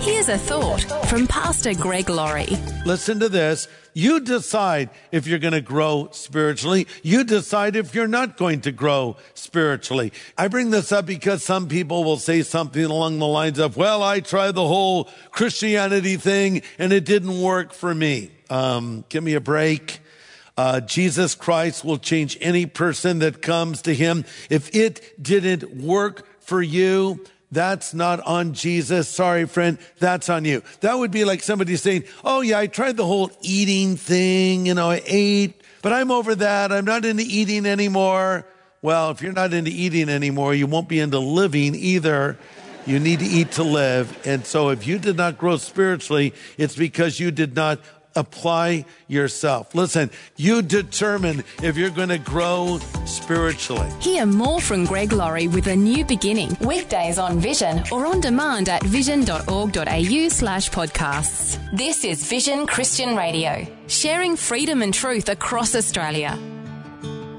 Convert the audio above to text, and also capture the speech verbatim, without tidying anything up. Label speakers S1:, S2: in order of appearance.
S1: Here's a thought from Pastor Greg Laurie.
S2: Listen to this. You decide if you're going to grow spiritually. You decide if you're not going to grow spiritually. I bring this up because some people will say something along the lines of, well, I tried the whole Christianity thing and it didn't work for me. Um, give me a break. Uh, Jesus Christ will change any person that comes to him. If it didn't work for you, that's not on Jesus. Sorry, friend, that's on you. That would be like somebody saying, oh yeah, I tried the whole eating thing. You know, I ate, but I'm over that. I'm not into eating anymore. Well, if you're not into eating anymore, you won't be into living either. You need to eat to live. And so if you did not grow spiritually, it's because you did not apply yourself. Listen, you determine if you're going to grow spiritually.
S1: Hear more from Greg Laurie with A New Beginning, weekdays on Vision or on demand at vision.org.au slash podcasts. This is Vision Christian Radio, sharing freedom and truth across Australia.